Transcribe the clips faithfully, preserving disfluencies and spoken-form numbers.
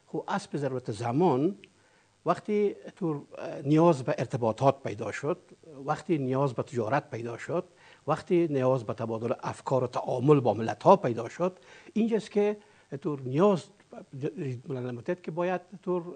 خب اسب ضرورت زمان وقتی تو نیاز به ارتباطات پیدا شد، وقتی نیاز به تجارت پیدا شد، وقتی نیاز به تبادل افکار و تعامل با ملت ها پیدا شد، اینجاست که تو نیاز ملل متحد که باید تو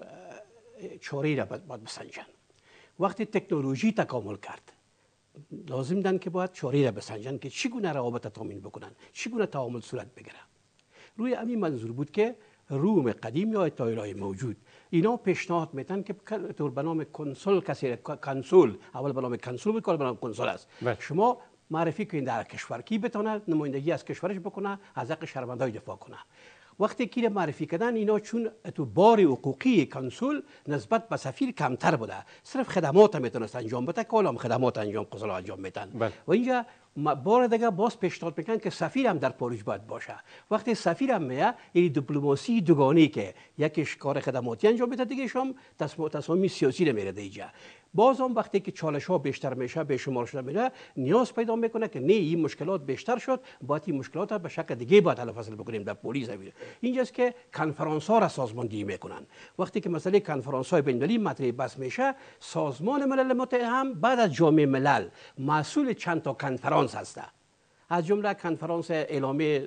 چاره را باید بسنجن. وقتی تکنولوژی تکامل کرد لازم دن که باید چاره را بسنجن که چگونه روابط تامین بکنن، چگونه تعامل صورت بگیره. روی همین منظور بود که روم قدیم یا اتحادیه‌های موجود اینا پیشنهاد میتن که طور به نام کنسول کسی کنسول اول به نام کنسول بود که به نام کنسول است. بله. شما معرفی کنید در کشور کی بتونه نمایندگی از کشورش بکنه، از حق شهروندای دفاع کنه. وقتی که معرفی کردن اینا چون تو بار حقوقی کنسول نسبت به سفیر کمتر بوده، صرف خدمات میتونست انجام بده که حالا خدمات انجام قضا انجام میدن. بله. و اینجا بار دیگه باز پیشنهاد میکنن که سفیر هم در پاریس باید باشه. وقتی سفیر هم میاد یعنی دیپلماسی دوگانه‌ای که یکیش کار خدماتی انجام میده دیگه هم تصمیم سیاسی نمیره اینجا. باز هم وقتی که چالش ها بیشتر میشه به شمار شده میره نیاز پیدا میکنه که نه این مشکلات بیشتر شد باید این مشکلات به شکل دیگه باید حل فصل بکنیم در پلیس. اینجاست که کنفرانس ها را سازماندهی میکنن. وقتی که مسئله کنفرانس های بین المللی مطرح بحث میشه سازمان ملل متحد هم بعد از جامعه ملل مسئول چند تا کنفرانس هسته، از جمله کنفرانس اعلامیه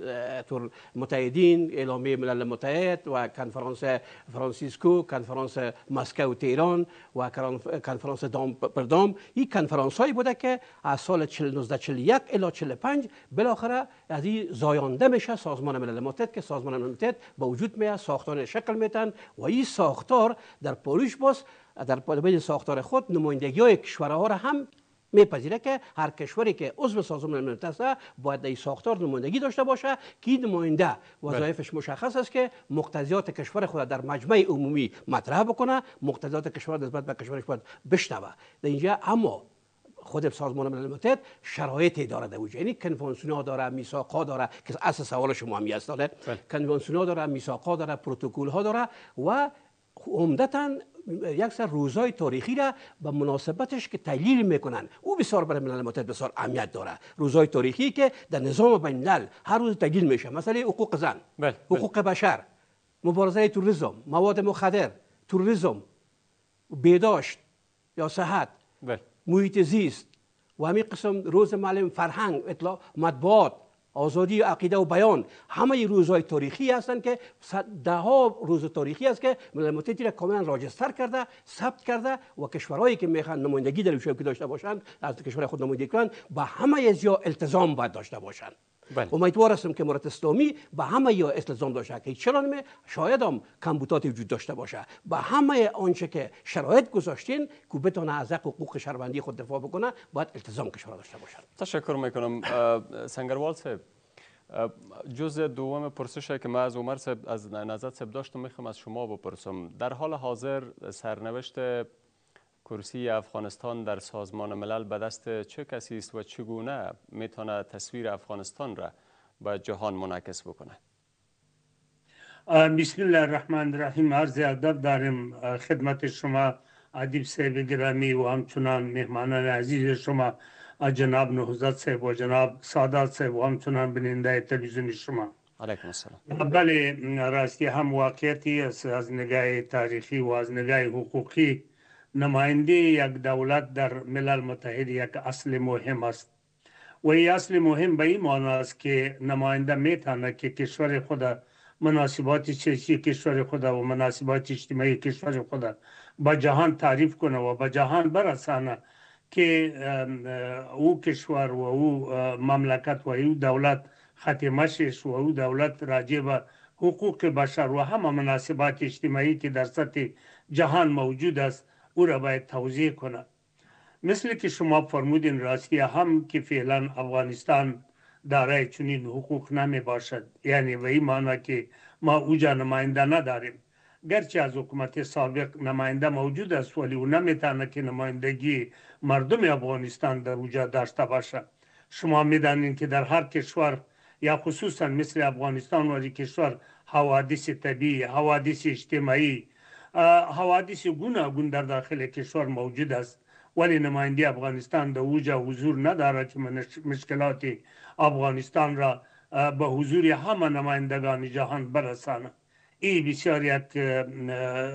متحدین، اعلامیه ملل متحد و کنفرانس فرانسیسکو، کنفرانس مسکو تهران و کنفرانس دام پردام. این کنفرانس هایی بوده که از سال نوزده چهل و یک الی چهل و پنج بالاخره از این زایانده میشه سازمان ملل متحد که سازمان ملل متحد با وجود میاد، ساختار شکل میتن و این ساختار در پاریس باز در بین ساختار خود نمایندگی های کشورها را هم میپذیره که هر کشوری که عضو سازمان ملل متحد است باید در این ساختار نمایندگی داشته باشه که این نماینده وظایفش مشخص است که مقتضیات کشور خود در مجمع عمومی مطرح بکنه، مقتضیات کشور نسبت به کشورش باید بشنوه. در اینجا اما خود سازمان ملل متحد شرایطی داره در وجود، یعنی کنوانسیون ها داره، میثاق ها داره که اصل سوال شما هم است داره، کنوانسیون ها داره، میثاق ها داره، پروتکل ها داره و عمدتاً یک سر روزهای تاریخی را به مناسبتش که تحلیل میکنن او بسیار برای ملل متحد بسیار اهمیت داره. روزهای تاریخی که در نظام بین الملل هر روز تحلیل میشه، مثلا حقوق زن، بل. حقوق بشر، مبارزه تروریسم، مواد مخدر، تروریسم، بهداشت یا صحت، بل. محیط زیست و همین قسم روز معلم فرهنگ، اطلاع، مطبوعات، آزادی عقیده و بیان، همه روزهای تاریخی هستند که ده ها روز تاریخی است که ملل متحد را کاملا راجستر کرده، ثبت کرده و کشورهایی که میخوان نمایندگی در که داشته باشند از کشور خود نمایندگی کنند به همه از یا التزام باید داشته باشند. بله. امیدوار هستم که امارت اسلامی به همه یا التزام داشته که چرا نمی شاید هم کمبودات وجود داشته باشه به همه آنچه که شرایط گذاشتین که بتونه از حقوق شهروندی خود دفاع بکنه باید التزام کشور داشته باشه. تشکر میکنم. سنگروال صاحب، جزء دوم پرسشی که من از عمر صاحب از نظر صاحب داشتم میخوام از شما بپرسم. در حال حاضر سرنوشت کرسی افغانستان در سازمان ملل به دست چه کسی است و چگونه میتونه تصویر افغانستان را به جهان منعکس بکنه؟ بسم الله الرحمن الرحیم. عرض ادب داریم خدمت شما ادیب صاحب گرامی و همچنان مهمانان عزیز شما جناب نهضت صاحب و جناب سادات صاحب و همچنان بیننده تلویزیون شما. علیکم السلام. بله، راستی هم واقعیتی است از نگاه تاریخی و از نگاه حقوقی نماینده یک دولت در ملل متحد یک اصل مهم است و این اصل مهم به این معنی است که نماینده میتونه که کشور خود مناسبات سیاسی کشور خود و مناسبات اجتماعی کشور خود به جهان تعریف کنه و به جهان برسانه که او کشور و او مملکت و او دولت ختمشش و او دولت راجع به حقوق بشر و همه مناسبات اجتماعی که در سطح جهان موجود است او را باید توضیح کنه. مثل که شما فرمودین راستی هم که فعلا افغانستان دارای چنین حقوق نمی باشد، یعنی به این معنی که ما اوجا نماینده نداریم، گرچه از حکومت سابق نماینده موجود است ولی او نمیتونه که نمایندگی مردم افغانستان در اوجا داشته باشه. شما میدانید که در هر کشور یا خصوصا مثل افغانستان و کشور حوادث طبیعی، حوادث اجتماعی، حوادث گوناگون در داخل کشور موجود است ولی نماینده افغانستان در اوجا حضور نداره که مشکلات افغانستان را به حضور همه نمایندگان جهان برسانه. این بسیار یک